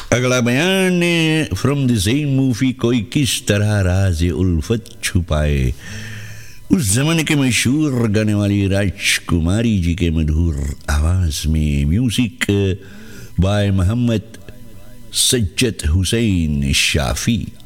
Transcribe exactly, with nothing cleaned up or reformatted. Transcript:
अगला बयान from the same movie, कोई किस तरह राज उल्फत छुपाए। उस जमाने के मशहूर गाने वाली राजकुमारी जी के मधुर आवाज में म्यूजिक बाय मोहम्मद सज्जद हुसैन शाफी।